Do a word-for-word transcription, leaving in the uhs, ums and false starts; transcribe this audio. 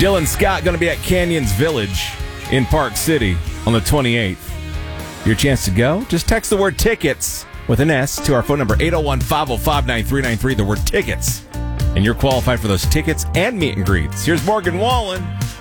Dylan Scott going to be at Canyons Village in Park City on the twenty-eighth. Your chance to go? Just text the word tickets with an S to our phone number eight oh one, five oh five, nine three nine three, the word tickets. And you're qualified for those tickets and meet and greets. Here's Morgan Wallen.